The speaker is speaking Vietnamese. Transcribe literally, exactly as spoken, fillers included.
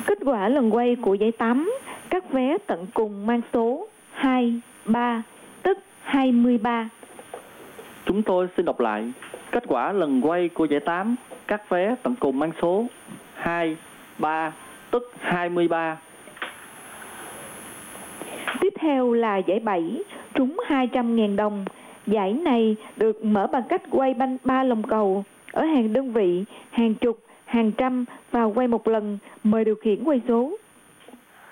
Kết quả lần quay của giải tám, các vé tận cùng mang số hai, ba, tức hai mươi ba. Chúng tôi xin đọc lại. Kết quả lần quay của giải tám, các vé tận cùng mang số hai, ba, tức hai mươi ba. Tiếp theo là giải bảy, trúng hai trăm nghìn đồng. Giải này được mở bằng cách quay banh ba lồng cầu ở hàng đơn vị, hàng chục, hàng trăm và quay một lần, mời điều khiển quay số.